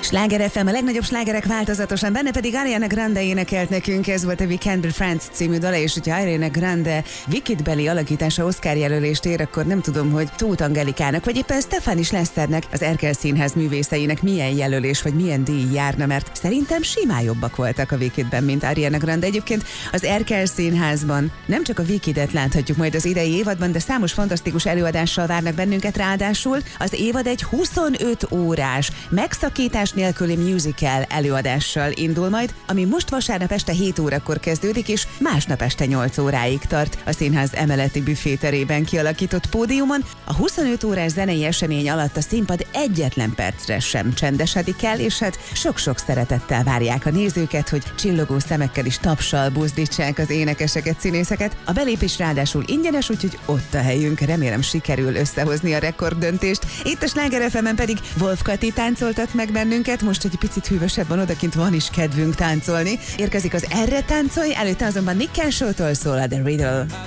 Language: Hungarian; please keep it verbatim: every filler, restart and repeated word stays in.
Sláger ef em, a legnagyobb slágerek változatosan, benne pedig Ariana Grande énekelt nekünk, ez volt a We Can Be Friends című dala, és hogyha Ariana Grande Wicked-beli alakítása Oscar jelölést ér, akkor nem tudom, hogy Tóth Angelikának, vagy éppen Stefani Schlesternek, az Erkel Színház művészeinek milyen jelölés, vagy milyen díj járna, mert szerintem simán jobbak voltak a Wicked-ben, mint Ariana Grande. Egyébként az Erkel Színházban nem csak a Wicked-et láthatjuk majd az idei évadban, de számos fantasztikus előadással várnak bennünket, ráadásul az évad egy huszonöt órás, megszakítás nélküli musical előadással indul majd, ami most vasárnap este hét órakor kezdődik, és másnap este nyolc óráig tart a színház emeleti büféterében kialakított pódiumon. A huszonöt órás zenei esemény alatt a színpad egyetlen percre sem csendesedik el, és hát sok-sok szeretettel várják a nézőket, hogy csillogó szemekkel is tapssal buzdítsák az énekeseket, színészeket. A belépés ráadásul ingyenes, úgyhogy ott a helyünk, remélem sikerül összehozni a rekorddöntést. Itt a Sláger ef emen pedig Wolf Kati táncoltat meg bennünket, most egy picit hűvösebb van odakint, van is kedvünk táncolni. Érkezik az Erre táncolj, előtte azonban Nick Kershaw-tól szól a The Riddle.